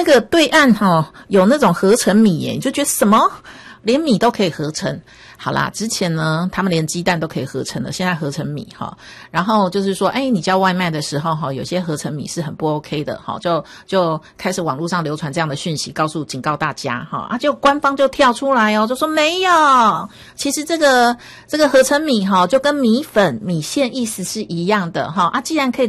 那个对岸有那种合成米耶，你就觉得什么连米都可以合成。好啦，之前呢他们连鸡蛋都可以合成了，现在合成米然后就是说你叫外卖的时候有些合成米是很不 OK 的就开始网络上流传这样的讯息，警告大家就官方就跳出来就说没有，其实这个合成米就跟米粉米线意思是一样的既然可以